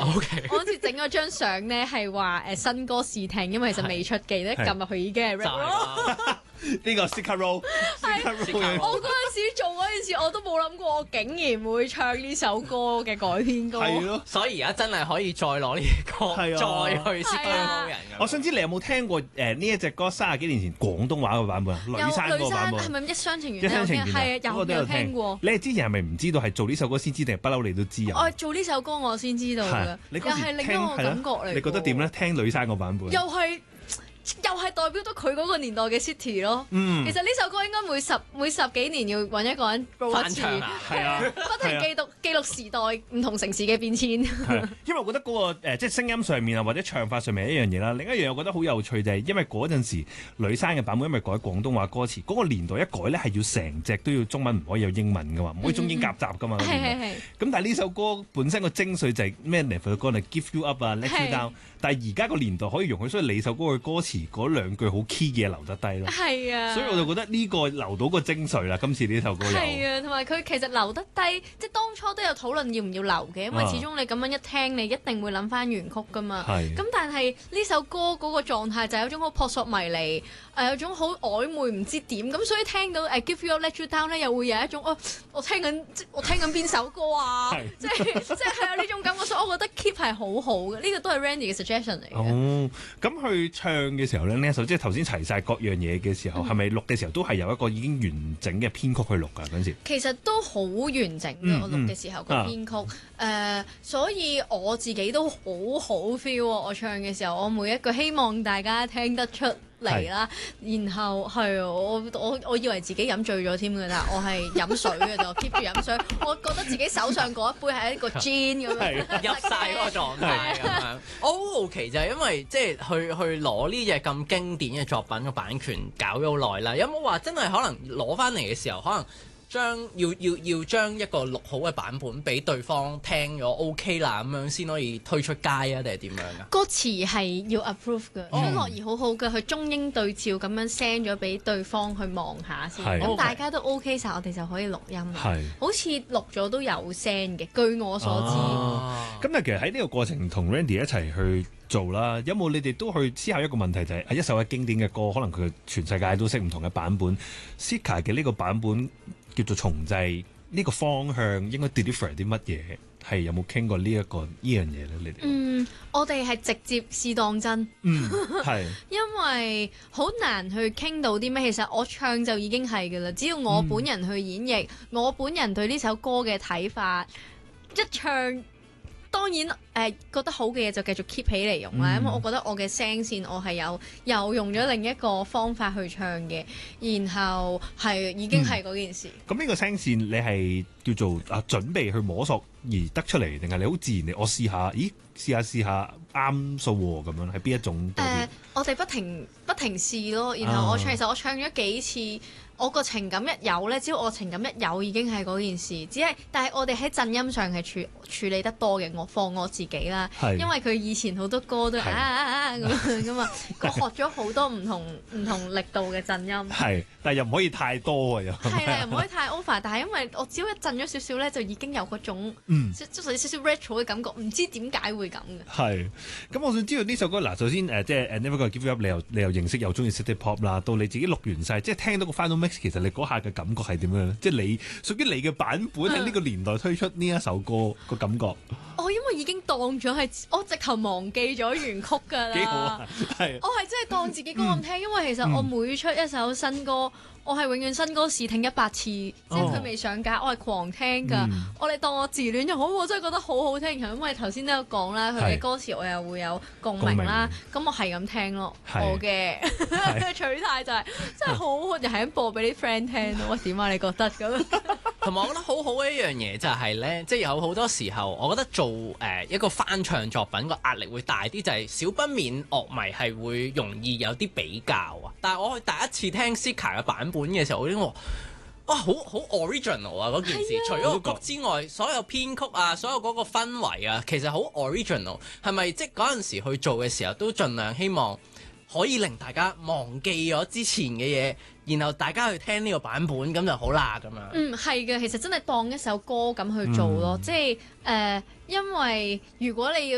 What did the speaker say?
OK， 我好似整咗張相咧，係話新歌試聽，因為其實未出嘅咧，撳入去已經係 rap 咯。 呢個 Sticker Roll， 我嗰陣時做嗰件事，我都冇諗過我竟然會唱呢首歌嘅改編歌。 係咯。 所以而家真係可以再攞呢個係啊再去 Sticker Roll 人咁。 我想知你有冇聽過呢一隻歌30幾年前廣東話嘅版本啊？呂珊嗰個版本係咪一廂情願？ 一廂情願係啊，有聽過。 你係之前係咪唔知道係做呢首歌先知，定係不嬲你都知啊？ 我做呢首歌我先知道㗎，又係另一個感覺嚟。 你覺得點咧？聽呂珊個版本又係代表到佢嗰個年代嘅 City 咯。其實呢首歌應該每十幾年要揾一個人播一次， 係啊， 不停記錄時代唔同城市嘅變遷。 因為我覺得嗰個即係聲音上面啊，或者唱法上面係一樣嘢啦。另一樣我覺得好有趣就係因為嗰陣時呂珊嘅版本因為改廣東話歌詞，嗰個年代一改咧係要成隻都要中文，唔可以有英文噶嘛，唔可以中英夾雜噶嘛。咁但係呢首歌本身個精髓就係咩？Never gonna give you up 啊，let you down。但係而家個年代可以容許，所以你首歌嘅歌詞嗰兩句好 key 嘅嘢留得低咯。 係啊， 所以我就覺得呢個留到個精髓啦。今次呢首歌有係啊，同埋佢其實留得低，即係當初都有討論要唔要留嘅，因為始終你咁樣一聽，你一定會諗翻原曲噶嘛。咁但係呢首歌嗰個狀態就係有種好撲朔迷離，有種好曖昧唔知點咁，所以聽到Give You Up Let You Down 咧，又會有一種我聽緊邊首歌啊，即係有呢種感覺，所以我覺得 keep 係好好嘅，呢個都係 Randy 嘅 suggestion 嚟嘅。 哦，咁佢唱嘅時候咧，呢一首即係頭先齊晒各樣嘢嘅時候，係咪錄嘅時候都係有一個已經完整嘅編曲去錄㗎嗰陣時？ 其實都好完整嘅，我錄嘅時候個編曲，所以我自己都好 feel 我唱嘅時候，我每一句希望大家聽得出嚟啦，然後係我以為自己飲醉咗添㗎，但係我係飲水嘅就 keep 住飲水，我覺得自己手上嗰一杯係一個 gin 咁樣， 入晒嗰個狀態咁樣。我好好奇就係因為即係去攞呢隻咁經典嘅作品嘅版權搞咗好耐啦，有冇話真係可能攞翻嚟嘅時候可能？要將一個錄好嘅版本俾對方聽咗 OK 啦，咁樣先可以推出街啊，定係點樣噶？ 歌詞係要 approve 嘅，張樂兒好好嘅，佢中英對照咁樣 send 咗俾對方去望下先，咁大家都 OK 晒，我哋就可以錄音啦。好似錄咗都有聲嘅，據我所知。 咁但其實喺呢個過程同 Randy 一齊去做啦，有冇你哋都去思考一個問題，就係一首嘅經典嘅歌，可能佢全世界都識唔同嘅版本 Sika 嘅呢個版本叫做重製呢個方向應該 deliver 啲乜嘢？係有冇傾過呢樣嘢咧？你哋我哋係直接試當真， 係因為好難去傾到啲咩。其實我唱就已經係㗎啦，只要我本人去演繹，我本人對呢首歌嘅睇法，一唱。當然覺得好嘅嘢就繼續 keep 起嚟用啦，因為我覺得我嘅聲線我係又用咗另一個方法去唱嘅，然後係已經係嗰件事。 咁呢個聲線你係叫做準備去摸索而得出嚟，定係你好自然地我試下啱數喎咁樣？係邊一種？ 我哋不停試咯，然後其實我唱咗幾次。我個情感一有咧，只要我情感一有，已經係嗰件事。但係我哋喺震音上係處理得多嘅。我放我自己啦，因為佢以前好多歌都咁樣噶嘛，我學咗好多唔同力度嘅震音。係， 但係又唔可以太多啊！又係啦，又唔可以太 over。但係因為我只要一震咗少少咧，就已經有嗰種少少 retro 嘅感覺，唔知點解會咁嘅。 係。咁我想知道呢首歌嗱，首先即係 Never Gonna Give You Up，你又認識又中意 City Pop 啦，到你自己錄完晒，即係聽到個 final mix，其實你嗰下嘅感覺係點樣咧？即係你屬於你嘅版本喺呢個年代推出呢一首歌個感覺。 因為已經當咗係我直頭忘記咗原曲㗎啦。 幾好啊！係。 我係真係當自己歌咁聽，因為其實我每出一首新歌，我係永遠新歌試聽100次，即係佢未上架，我係狂聽㗎。我哋當我自戀就好，我真係覺得好好聽。因為頭先都有講啦，佢嘅歌詞我又會有共鳴啦，咁我係咁聽咯。我嘅取態就係真係好，又係咁播俾啲 friend 聽咯。喂，點啊？你覺得咁？ 同埋我覺得好好嘅一樣嘢就係咧，即係有好多時候，我覺得做一個翻唱作品個壓力會大啲，就係少不免樂迷係會容易有啲比較啊。但係我第一次聽 Sika 嘅版本嘅時候，我已經話哇，好 original 啊！嗰件事，除咗個曲之外，所有編曲啊，所有嗰個氛圍啊，其實好 original。係咪即係嗰陣時去做嘅時候，都盡量希望可以令大家忘記咗之前嘅嘢，然後大家去聽呢個版本咁就好啦咁樣。 係嘅，其實真係當一首歌咁去做咯，即係因為如果你要